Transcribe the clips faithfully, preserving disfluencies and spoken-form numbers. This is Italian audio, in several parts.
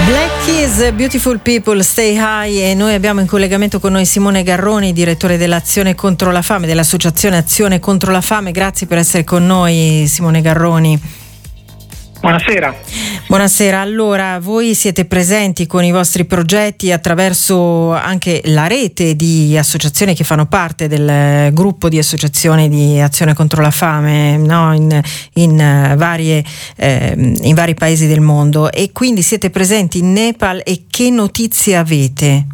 Black Keys, Beautiful People, Stay High, e noi abbiamo in collegamento con noi Simone Garroni, direttore dell'Azione contro la fame, dell'Associazione Azione contro la fame. Grazie per essere con noi, Simone Garroni. Buonasera. Buonasera, allora voi siete presenti con i vostri progetti attraverso anche la rete di associazioni che fanno parte del gruppo di associazioni di Azione contro la fame, no? in, in, varie, eh, in vari paesi del mondo, e quindi siete presenti in Nepal. E che notizie avete?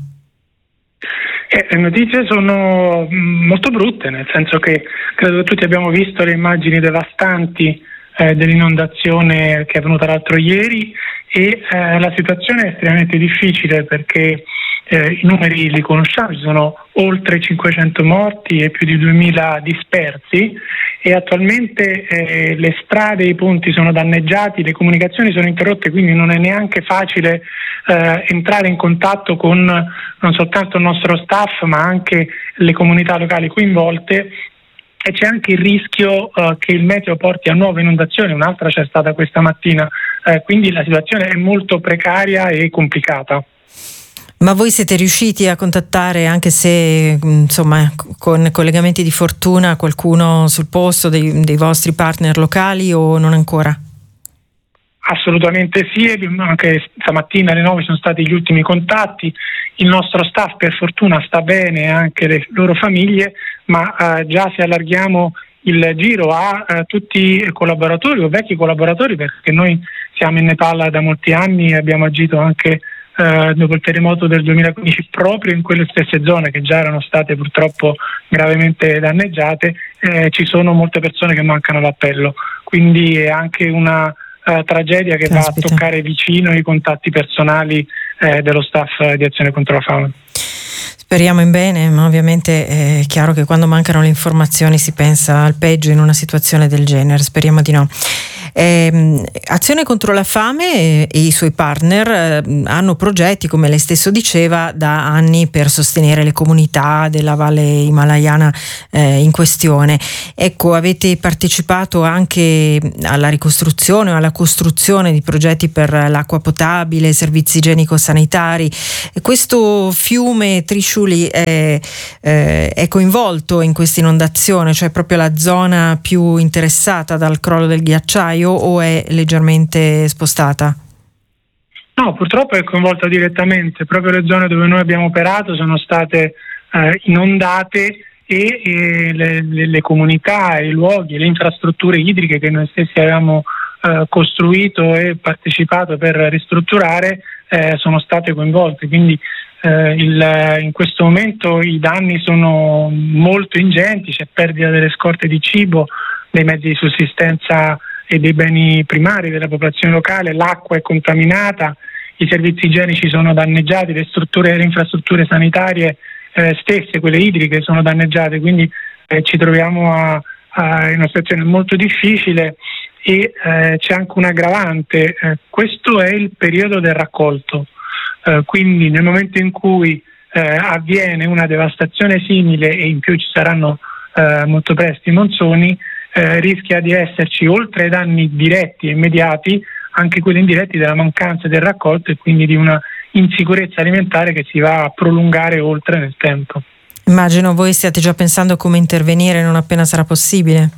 Eh, le notizie sono molto brutte, nel senso che credo che tutti abbiamo visto le immagini devastanti eh, dell'inondazione che è avvenuta l'altro ieri, e eh, la situazione è estremamente difficile perché eh, i numeri li conosciamo, ci sono oltre cinquecento morti e più di duemila dispersi, e attualmente eh, le strade e i ponti sono danneggiati, le comunicazioni sono interrotte, quindi non è neanche facile eh, entrare in contatto con non soltanto il nostro staff ma anche le comunità locali coinvolte, e c'è anche il rischio uh, che il meteo porti a nuove inondazioni. Un'altra c'è stata questa mattina, uh, quindi la situazione è molto precaria e complicata. Ma voi siete riusciti a contattare, anche se insomma con collegamenti di fortuna, qualcuno sul posto dei, dei vostri partner locali, o non ancora? Assolutamente sì, anche stamattina alle nove sono stati gli ultimi contatti. Il nostro staff per fortuna sta bene, anche le loro famiglie, ma eh, già se allarghiamo il giro a eh, tutti i collaboratori o vecchi collaboratori, perché noi siamo in Nepal da molti anni e abbiamo agito anche eh, dopo il terremoto del duemilaquindici proprio in quelle stesse zone che già erano state purtroppo gravemente danneggiate, eh, ci sono molte persone che mancano l'appello, quindi è anche una Uh, tragedia che Caspita. va a toccare vicino i contatti personali eh, dello staff di Azione contro la fame. Speriamo in bene, ma ovviamente è chiaro che quando mancano le informazioni si pensa al peggio in una situazione del genere. Speriamo di no. Eh, Azione contro la fame e, e i suoi partner eh, hanno progetti, come lei stesso diceva, da anni per sostenere le comunità della Valle Himalayana eh, in questione. Ecco, avete partecipato anche alla ricostruzione o alla costruzione di progetti per l'acqua potabile, servizi igienico-sanitari. Questo fiume Trishuli è, eh, è coinvolto in questa inondazione, cioè proprio la zona più interessata dal crollo del ghiacciaio, o è leggermente spostata? No, purtroppo è coinvolta direttamente. Proprio le zone dove noi abbiamo operato sono state eh, inondate, e, e le, le, le comunità, i luoghi, le infrastrutture idriche che noi stessi avevamo eh, costruito e partecipato per ristrutturare eh, sono state coinvolte. Quindi eh, il, in questo momento i danni sono molto ingenti, c'è perdita delle scorte di cibo, dei mezzi di sussistenza e dei beni primari della popolazione locale, l'acqua è contaminata, i servizi igienici sono danneggiati, le strutture, le infrastrutture sanitarie eh, stesse, quelle idriche, sono danneggiate, quindi eh, ci troviamo a, a, in una situazione molto difficile, e eh, c'è anche un aggravante, eh, questo è il periodo del raccolto, eh, quindi nel momento in cui eh, avviene una devastazione simile e in più ci saranno eh, molto presto i monsoni, Eh, rischia di esserci, oltre ai danni diretti e immediati, anche quelli indiretti della mancanza del raccolto, e quindi di una insicurezza alimentare che si va a prolungare oltre nel tempo. Immagino voi stiate già pensando come intervenire non appena sarà possibile.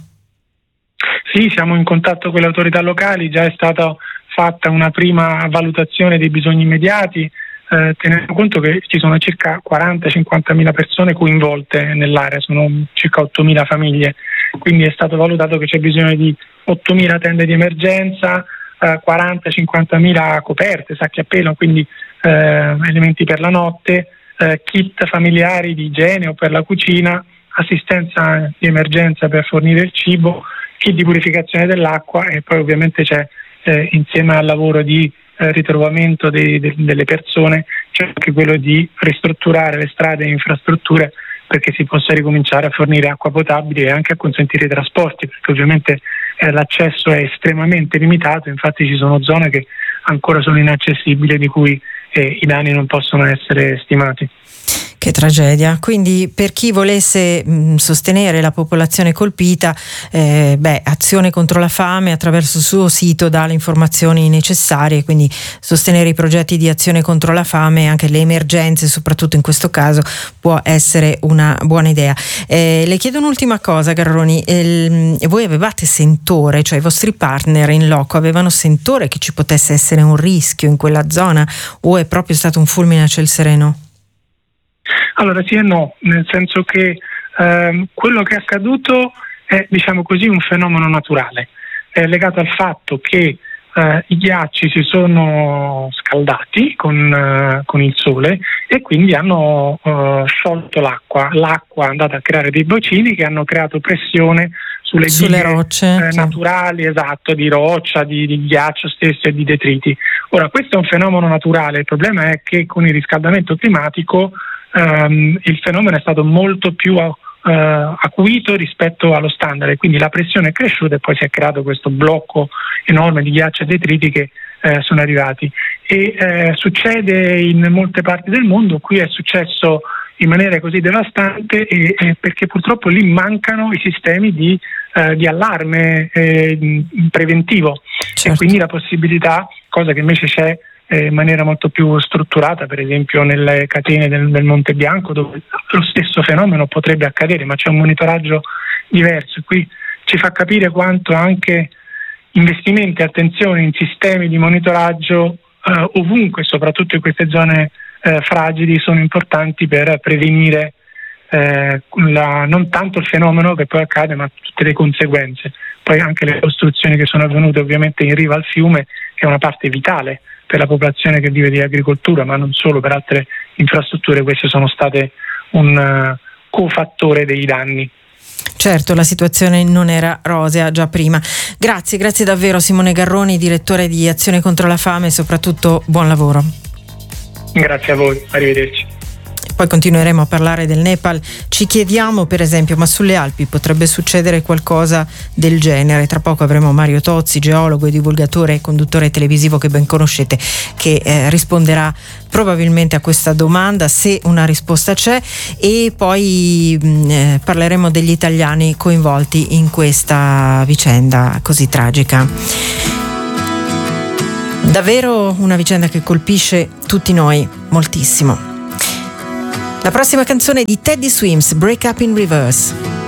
Sì, siamo in contatto con le autorità locali, già è stata fatta una prima valutazione dei bisogni immediati, eh, tenendo conto che ci sono circa quaranta cinquanta mila persone coinvolte nell'area, sono circa ottomila famiglie. Quindi è stato valutato che c'è bisogno di ottomila tende di emergenza, eh, quaranta cinquanta mila coperte, sacchi a pelo, quindi eh, elementi per la notte, eh, kit familiari di igiene o per la cucina, assistenza di emergenza per fornire il cibo, kit di purificazione dell'acqua, e poi ovviamente c'è eh, insieme al lavoro di eh, ritrovamento dei, de, delle persone c'è anche quello di ristrutturare le strade e infrastrutture perché si possa ricominciare a fornire acqua potabile e anche a consentire i trasporti, perché ovviamente eh, l'accesso è estremamente limitato, infatti ci sono zone che ancora sono inaccessibili, di cui eh, i danni non possono essere stimati. Che tragedia. Quindi per chi volesse mh, sostenere la popolazione colpita, eh, beh, Azione contro la fame attraverso il suo sito dà le informazioni necessarie, quindi sostenere i progetti di Azione contro la fame e anche le emergenze, soprattutto in questo caso, può essere una buona idea. Eh, le chiedo un'ultima cosa, Garroni, eh, voi avevate sentore, cioè i vostri partner in loco avevano sentore che ci potesse essere un rischio in quella zona, o è proprio stato un fulmine a ciel sereno? Allora sì e no, nel senso che ehm, quello che è accaduto è, diciamo così, un fenomeno naturale, è legato al fatto che eh, i ghiacci si sono scaldati con, eh, con il sole e quindi hanno eh, sciolto l'acqua. L'acqua è andata a creare dei bacini che hanno creato pressione sulle, sulle dighe rocce eh, sì. naturali, esatto, di roccia, di, di ghiaccio stesso e di detriti. Ora, questo è un fenomeno naturale, il problema è che con il riscaldamento climatico Um, il fenomeno è stato molto più uh, acuito rispetto allo standard, e quindi la pressione è cresciuta e poi si è creato questo blocco enorme di ghiaccio e detriti che uh, sono arrivati. E uh, succede in molte parti del mondo, qui è successo in maniera così devastante e, e perché purtroppo lì mancano i sistemi di, uh, di allarme eh, preventivo, certo. E quindi la possibilità, cosa che invece c'è in maniera molto più strutturata, per esempio nelle catene del, del Monte Bianco, dove lo stesso fenomeno potrebbe accadere, ma c'è un monitoraggio diverso. Qui ci fa capire quanto anche investimenti e attenzione in sistemi di monitoraggio eh, ovunque, soprattutto in queste zone eh, fragili, sono importanti per prevenire eh, la, non tanto il fenomeno che poi accade, ma tutte le conseguenze. Poi anche le costruzioni che sono avvenute ovviamente in riva al fiume, che è una parte vitale per la popolazione che vive di agricoltura, ma non solo, per altre infrastrutture, queste sono state un uh, cofattore dei danni. Certo, la situazione non era rosea già prima. Grazie, grazie davvero Simone Garroni, direttore di Azione contro la fame, e soprattutto buon lavoro. Grazie a voi, arrivederci. Poi continueremo a parlare del Nepal. Ci chiediamo per esempio, ma sulle Alpi potrebbe succedere qualcosa del genere? Tra poco avremo Mario Tozzi, geologo e divulgatore e conduttore televisivo che ben conoscete, che eh, risponderà probabilmente a questa domanda, se una risposta c'è, e poi mh, eh, parleremo degli italiani coinvolti in questa vicenda così tragica. Davvero una vicenda che colpisce tutti noi moltissimo. La prossima canzone è di Teddy Swims, Break Up in Reverse.